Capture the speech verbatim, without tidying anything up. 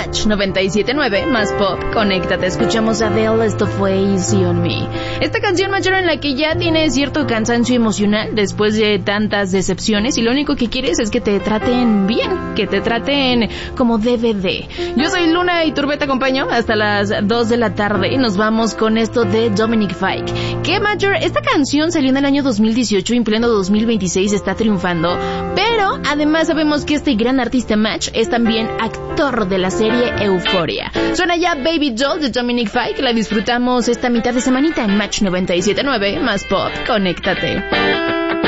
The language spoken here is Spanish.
Match noventa y siete punto nueve más pop. Conéctate, escuchamos a Adele, esto fue Easy on Me. Esta canción mayor en la que ya tienes cierto cansancio emocional después de tantas decepciones y lo único que quieres es que te traten bien, que te traten como debe de. Yo soy Luna y Turbe te acompaño hasta las dos de la tarde y nos vamos con esto de Dominic Fike. Que Major, esta canción salió en el año dos mil dieciocho y en pleno dos mil veintiséis está triunfando, pero además sabemos que este gran artista Match es también actor de la serie Euphoria. Suena ya Baby Doll de Dominic Fike, la disfrutamos esta mitad de semanita en Match noventa y siete punto nueve más pop. Conéctate.